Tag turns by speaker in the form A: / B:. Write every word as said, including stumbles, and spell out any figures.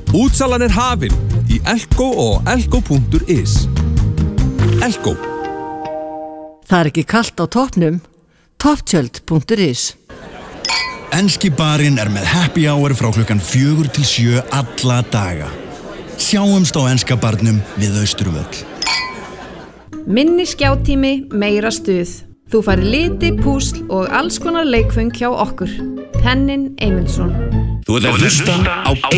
A: Útsalan er hafin í Elko og elko punktur is. Elko.
B: Það er ekki kalt á toppnum. topptjöld punktur is.
C: Enski barinn er með happy hour frá klukkan fjögur til sjö alla daga. Sjáumst á enska barnum við Austurvöll.
D: Minni skjátími, meira stuð. Þú fær liti, púsl og alls konar leikföng hjá okkur. Henning Eymundsson.
E: Þú ert að hlusta á